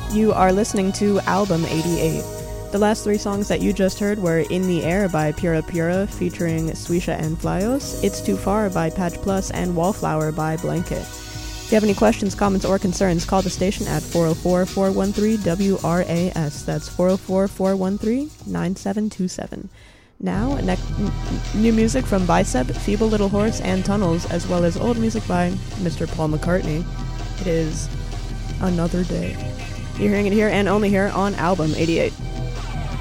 You are listening to Album 88. The last three songs that you just heard were In the Air by Pura Pura featuring Swisha and Flyos, It's Too Far by Patch Plus, and Wallflower by Blanket. If you have any questions, comments, or concerns, call the station at 404-413-WRAS. That's 404-413-9727. Now, new music from Bicep, Feeble Little Horse, and Tunnels, as well as old music by Mr. Paul McCartney. It is Another Day. You're hearing it here and only here on Album 88.